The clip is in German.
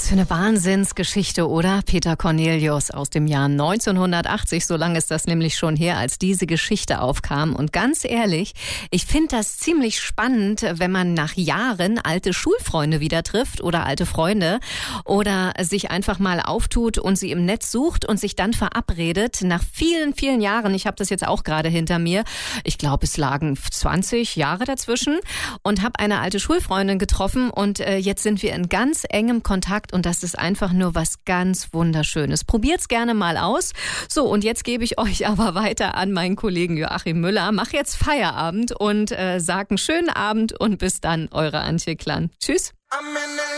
Was für eine Wahnsinnsgeschichte, oder? Peter Cornelius aus dem Jahr 1980, so lange ist das nämlich schon her, als diese Geschichte aufkam. Und ganz ehrlich, ich finde das ziemlich spannend, wenn man nach Jahren alte Schulfreunde wieder trifft oder alte Freunde oder sich einfach mal auftut und sie im Netz sucht und sich dann verabredet. Nach vielen, vielen Jahren, ich habe das jetzt auch gerade hinter mir, ich glaube, es lagen 20 Jahre dazwischen und habe eine alte Schulfreundin getroffen und jetzt sind wir in ganz engem Kontakt und das ist einfach nur was ganz Wunderschönes. Probiert's gerne mal aus. So, und jetzt gebe ich euch aber weiter an meinen Kollegen Joachim Müller. Mach jetzt Feierabend und sag einen schönen Abend und bis dann, eure Antje Klan. Tschüss.